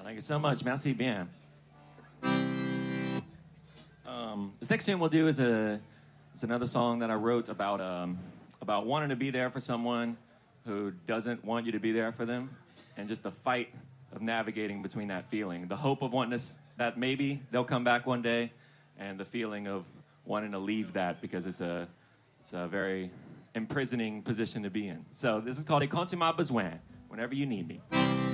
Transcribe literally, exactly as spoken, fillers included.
Thank you so much. Merci bien. Um, this next tune we'll do is a is another song that I wrote about um, about wanting to be there for someone who doesn't want you to be there for them, and just the fight of navigating between that feeling, the hope of wanting to, s- that maybe they'll come back one day, and the feeling of wanting to leave that because it's a it's a very imprisoning position to be in. So this is called "Et quand tu m'as besoin," whenever you need me.